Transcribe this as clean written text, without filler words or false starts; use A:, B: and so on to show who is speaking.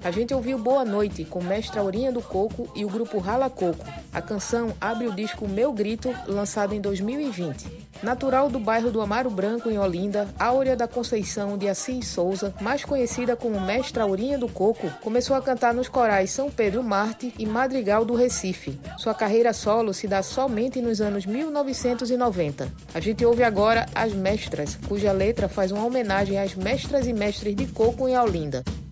A: A gente ouviu Boa Noite, com Mestra Aurinha do Coco e o grupo Rala Coco. A canção abre o disco Meu Grito, lançado em 2020. Natural do bairro do Amaro Branco, em Olinda, Áurea da Conceição de Assis Souza, mais conhecida como Mestra Aurinha do Coco, começou a cantar nos corais São Pedro Marte e Madrigal do Recife. Sua carreira solo se dá somente nos anos 1990. A gente ouve agora As Mestras, cuja letra faz uma homenagem às mestras e mestres de coco em Olinda.